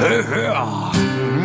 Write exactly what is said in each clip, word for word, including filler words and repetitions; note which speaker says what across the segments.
Speaker 1: Hör.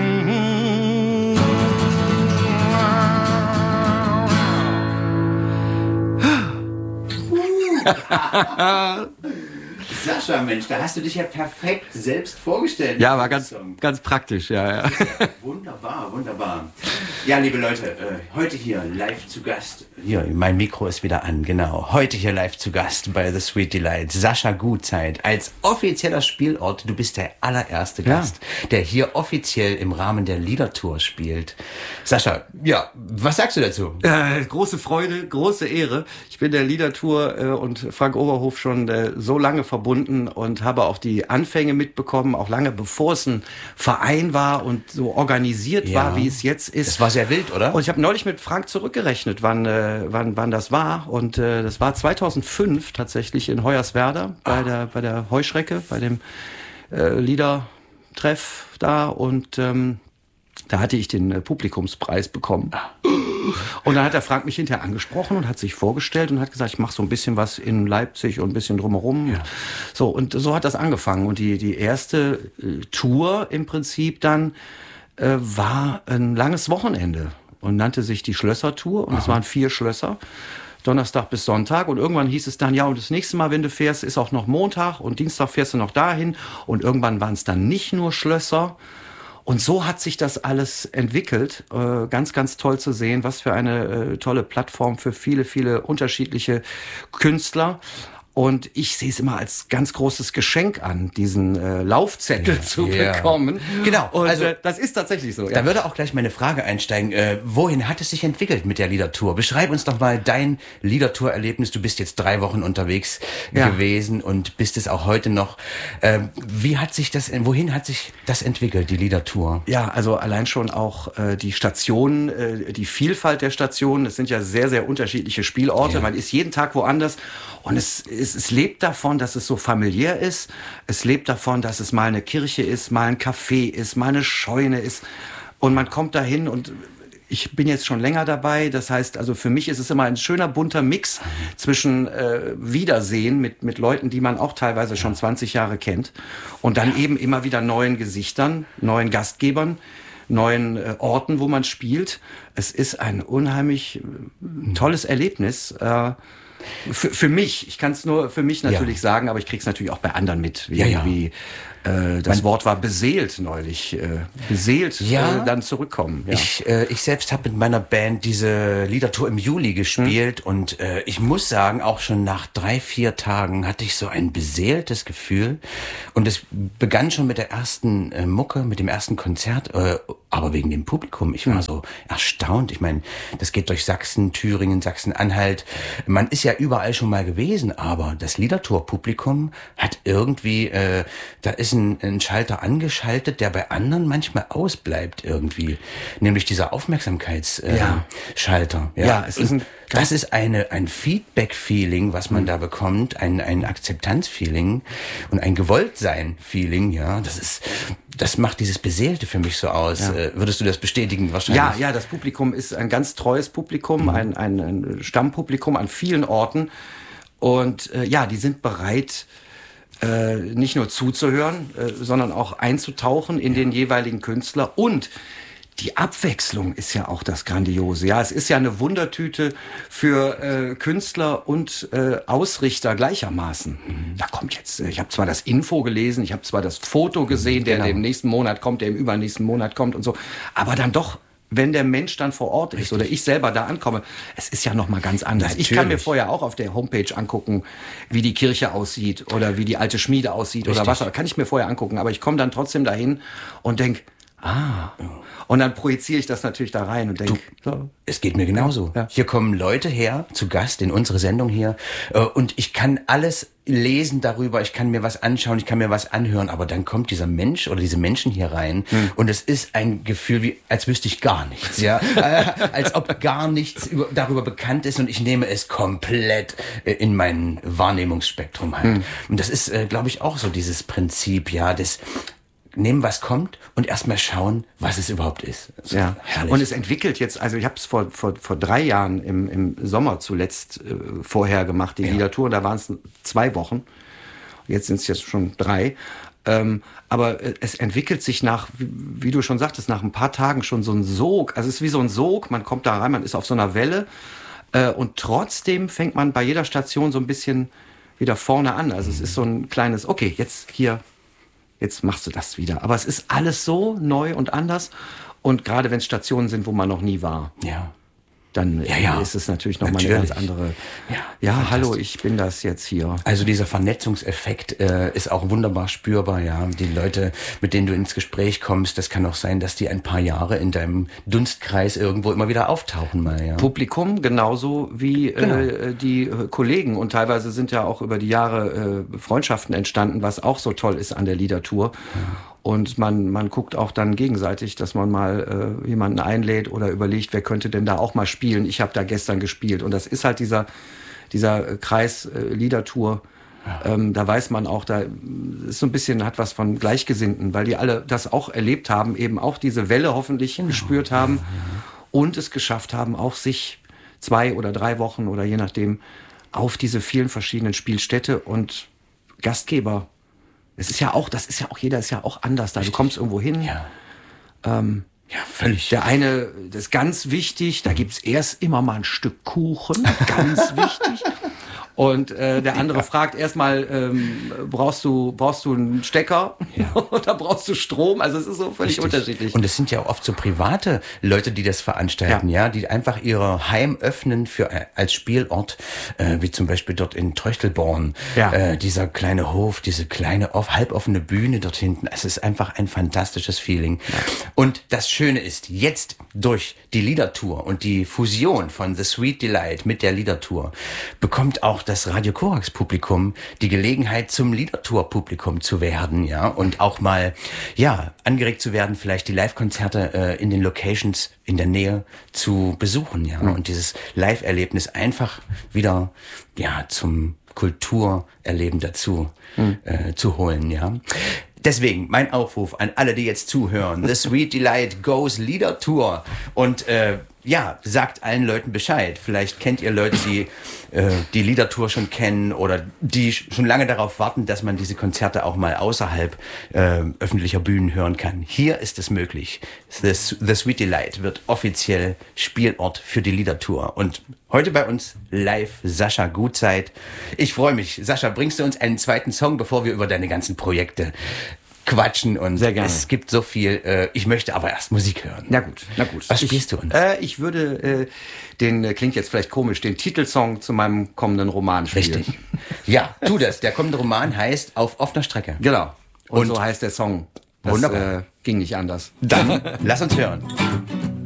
Speaker 2: Sascha, Mensch, da hast du dich ja perfekt selbst vorgestellt.
Speaker 1: Ja, war ganz, ganz praktisch, ja, ja.
Speaker 2: Wunderbar, wunderbar. Ja, liebe Leute, äh, heute hier live zu Gast. Hier, mein Mikro ist wieder an, genau. Heute hier live zu Gast bei The Sweet Delight. Sascha Gutzeit als offizieller Spielort. Du bist der allererste Gast, ja, der hier offiziell im Rahmen der Liedertour spielt. Sascha, ja, was sagst du dazu?
Speaker 1: Äh, große Freude, große Ehre. Ich bin der Liedertour äh, und Frank Oberhof schon äh, so lange verbunden und habe auch die Anfänge mitbekommen, auch lange bevor es ein Verein war und so organisiert ja. war, wie es jetzt ist.
Speaker 2: Das war sehr wild, oder?
Speaker 1: Und ich habe neulich mit Frank zurückgerechnet, wann, äh, wann, wann das war. Und äh, das war zweitausendfünf tatsächlich in Hoyerswerda bei, ah. der, bei der Heuschrecke, bei dem äh, Liedertreff da. Und ähm, da hatte ich den äh, Publikumspreis bekommen. Ah. Und dann hat der Frank mich hinterher angesprochen und hat sich vorgestellt und hat gesagt, ich mache so ein bisschen was in Leipzig und ein bisschen drumherum. Ja. So, und so hat das angefangen. Und die, die erste äh, Tour im Prinzip dann äh, war ein langes Wochenende und nannte sich die Schlössertour. Und es waren vier Schlösser, Donnerstag bis Sonntag. Und irgendwann hieß es dann, ja, und das nächste Mal, wenn du fährst, ist auch noch Montag und Dienstag fährst du noch dahin. Und irgendwann waren es dann nicht nur Schlösser. Und so hat sich das alles entwickelt. Äh, ganz, ganz toll zu sehen, was für eine äh, tolle Plattform für viele, viele unterschiedliche Künstler. Und ich sehe es immer als ganz großes Geschenk an, diesen äh, Laufzettel ja, zu yeah. bekommen.
Speaker 2: Genau,
Speaker 1: und
Speaker 2: also
Speaker 1: äh, das ist tatsächlich so.
Speaker 2: Da
Speaker 1: ja.
Speaker 2: würde auch gleich meine Frage einsteigen. Äh, wohin hat es sich entwickelt mit der Liedertour? Beschreib uns doch mal dein Liedertour-Erlebnis. Du bist jetzt drei Wochen unterwegs ja. gewesen und bist es auch heute noch. Äh, wie hat sich das? Wohin hat sich das entwickelt, die Liedertour?
Speaker 1: Ja, also allein schon auch äh, die Stationen, äh, die Vielfalt der Stationen. Es sind ja sehr, sehr unterschiedliche Spielorte. Ja. Man ist jeden Tag woanders. Und es, es, es lebt davon, dass es so familiär ist. Es lebt davon, dass es mal eine Kirche ist, mal ein Café ist, mal eine Scheune ist. Und man kommt dahin und ich bin jetzt schon länger dabei. Das heißt, also für mich ist es immer ein schöner bunter Mix zwischen äh, Wiedersehen mit, mit Leuten, die man auch teilweise schon zwanzig Jahre kennt. Und dann eben immer wieder neuen Gesichtern, neuen Gastgebern, neuen äh, Orten, wo man spielt. Es ist ein unheimlich äh, tolles Erlebnis. Äh, Für, für mich, ich kann es nur für mich natürlich ja. sagen, aber ich krieg's natürlich auch bei anderen mit, wie, ja, ja. wie äh, das man, Wort war beseelt neulich, äh, beseelt
Speaker 2: ja.
Speaker 1: äh, dann zurückkommen. Ja.
Speaker 2: Ich, äh, ich selbst habe mit meiner Band diese Liedertour im Juli gespielt hm. und äh, ich muss sagen, auch schon nach drei, vier Tagen hatte ich so ein beseeltes Gefühl und es begann schon mit der ersten äh, Mucke, mit dem ersten Konzert, äh, aber wegen dem Publikum. Ich war hm. so erstaunt. Ich meine, das geht durch Sachsen, Thüringen, Sachsen-Anhalt. Man ist ja überall schon mal gewesen, aber das Liedertour-Publikum hat irgendwie, äh, da ist ein, ein Schalter angeschaltet, der bei anderen manchmal ausbleibt irgendwie, nämlich dieser Aufmerksamkeitsschalter. Äh, ja.
Speaker 1: ja, es ist ein
Speaker 2: das ist eine ein Feedback-Feeling, was man mhm. da bekommt, ein ein Akzeptanz-Feeling und ein Gewolltsein-Feeling. Ja, das ist das macht dieses Beseelte für mich so aus. Ja. Äh, würdest du das bestätigen wahrscheinlich?
Speaker 1: Ja, ja, das Publikum ist ein ganz treues Publikum, mhm. ein, ein, ein Stammpublikum an vielen Orten. Und äh, ja, die sind bereit, äh, nicht nur zuzuhören, äh, sondern auch einzutauchen in ja. den jeweiligen Künstler. Und die Abwechslung ist ja auch das Grandiose. Ja, es ist ja eine Wundertüte für äh, Künstler und äh, Ausrichter gleichermaßen. Mhm. Da kommt jetzt, ich habe zwar das Info gelesen, ich habe zwar das Foto gesehen, der genau. im nächsten Monat kommt, der im übernächsten Monat kommt und so, aber dann doch, wenn der Mensch dann vor Ort ist Richtig. Oder ich selber da ankomme, es ist ja noch mal ganz anders. Natürlich. Ich kann mir vorher auch auf der Homepage angucken, wie die Kirche aussieht oder wie die alte Schmiede aussieht Richtig. Oder was. Kann ich mir vorher angucken, aber ich komme dann trotzdem dahin und denk, ah, und dann projiziere ich das natürlich da rein und denke, so.
Speaker 2: Es geht mir genauso. Ja. Hier kommen Leute her, zu Gast in unsere Sendung hier, und ich kann alles lesen darüber, ich kann mir was anschauen, ich kann mir was anhören, aber dann kommt dieser Mensch oder diese Menschen hier rein hm. und es ist ein Gefühl, wie als wüsste ich gar nichts, ja, als ob gar nichts über, darüber bekannt ist und ich nehme es komplett in mein Wahrnehmungsspektrum halt. Hm. Und das ist, glaube ich, auch so dieses Prinzip, ja, des nehmen, was kommt und erstmal schauen, was es überhaupt ist.
Speaker 1: Ja, herrlich. Und es entwickelt jetzt, also ich habe es vor, vor, vor drei Jahren im, im Sommer zuletzt äh, vorher gemacht, die ja. Liedertour, da waren es zwei Wochen. Jetzt sind es jetzt schon drei. Ähm, aber es entwickelt sich nach, wie, wie du schon sagtest, nach ein paar Tagen schon so ein Sog. Also es ist wie so ein Sog, man kommt da rein, man ist auf so einer Welle äh, und trotzdem fängt man bei jeder Station so ein bisschen wieder vorne an. Also es ist so ein kleines, okay, jetzt hier, jetzt machst du das wieder. Aber es ist alles so neu und anders. Und gerade wenn es Stationen sind, wo man noch nie war.
Speaker 2: Ja.
Speaker 1: Dann
Speaker 2: ja, ja.
Speaker 1: ist es natürlich nochmal eine ganz andere. Ja, ja hallo, ich bin das jetzt hier.
Speaker 2: Also dieser Vernetzungseffekt äh, ist auch wunderbar spürbar, ja. Die Leute, mit denen du ins Gespräch kommst, das kann auch sein, dass die ein paar Jahre in deinem Dunstkreis irgendwo immer wieder auftauchen mal, ja.
Speaker 1: Publikum genauso wie
Speaker 2: genau.
Speaker 1: äh, die äh, Kollegen. Und teilweise sind ja auch über die Jahre äh, Freundschaften entstanden, was auch so toll ist an der Liedertour. Ja. Und man, man guckt auch dann gegenseitig, dass man mal äh, jemanden einlädt oder überlegt, wer könnte denn da auch mal spielen. Ich habe da gestern gespielt. Und das ist halt dieser, dieser Kreis äh, Liedertour. Ja. Ähm, da weiß man auch, da ist so ein bisschen, hat was von Gleichgesinnten, weil die alle das auch erlebt haben, eben auch diese Welle hoffentlich genau. gespürt haben ja, ja. und es geschafft haben, auch sich zwei oder drei Wochen oder je nachdem auf diese vielen verschiedenen Spielstätte und Gastgeber. Es ist ja auch, das ist ja auch, jeder ist ja auch anders da. Du kommst irgendwo hin.
Speaker 2: Ja.
Speaker 1: Ähm,
Speaker 2: ja, völlig.
Speaker 1: Der eine, das ist ganz wichtig, da gibt's erst immer mal ein Stück Kuchen, ganz wichtig. Und äh, der andere ja. fragt erstmal, ähm, brauchst du brauchst du einen Stecker ja. oder brauchst du Strom? Also es ist so völlig
Speaker 2: Richtig.
Speaker 1: unterschiedlich.
Speaker 2: Und es sind ja auch oft so private Leute, die das veranstalten, ja, ja die einfach ihr Heim öffnen für äh, als Spielort, äh, wie zum Beispiel dort in Tröchtelborn, ja. äh, dieser kleine Hof, diese kleine off, halboffene Bühne dort hinten. Es ist einfach ein fantastisches Feeling. Ja. Und das Schöne ist, jetzt durch die Liedertour und die Fusion von The Sweet Delight mit der Liedertour bekommt auch das Radio Korax Publikum die Gelegenheit, zum Liedertour-Publikum zu werden, ja, und auch mal, ja, angeregt zu werden, vielleicht die Live-Konzerte äh, in den Locations in der Nähe zu besuchen, ja, mhm. und dieses Live-Erlebnis einfach wieder, ja, zum Kulturerleben dazu mhm. äh, zu holen, ja. Deswegen mein Aufruf an alle, die jetzt zuhören. The Sweet Delight Goes Liedertour. Und äh, ja, sagt allen Leuten Bescheid. Vielleicht kennt ihr Leute, die äh, die Liedertour schon kennen oder die schon lange darauf warten, dass man diese Konzerte auch mal außerhalb äh, öffentlicher Bühnen hören kann. Hier ist es möglich. The, The Sweet Delight wird offiziell Spielort für die Liedertour. Und heute bei uns live Sascha Gutzeit. Ich freue mich. Sascha, bringst du uns einen zweiten Song, bevor wir über deine ganzen Projekte quatschen, und
Speaker 1: sehr gerne.
Speaker 2: Es gibt so viel. Äh, ich möchte aber erst Musik hören.
Speaker 1: Na gut, na gut.
Speaker 2: Was spielst du uns?
Speaker 1: Äh, ich würde äh, den, äh, klingt jetzt vielleicht komisch, den Titelsong zu meinem kommenden Roman spielen.
Speaker 2: Richtig. Ja, tu das. Der kommende Roman heißt Auf offener Strecke.
Speaker 1: Genau. Und,
Speaker 2: und
Speaker 1: so heißt der Song. Das
Speaker 2: wunderbar.
Speaker 1: Äh, ging nicht anders.
Speaker 2: Dann lass uns hören.